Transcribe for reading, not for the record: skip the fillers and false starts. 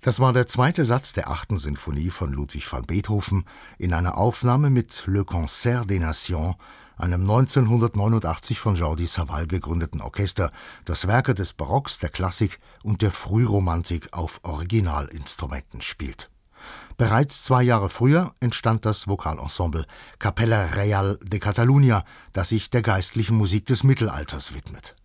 Das war der zweite Satz der 8. Sinfonie von Ludwig van Beethoven in einer Aufnahme mit Le Concert des Nations, einem 1989 von Jordi Savall gegründeten Orchester, das Werke des Barocks, der Klassik und der Frühromantik auf Originalinstrumenten spielt. Bereits 2 Jahre früher entstand das Vokalensemble Capella Reial de Catalunya, das sich der geistlichen Musik des Mittelalters widmet.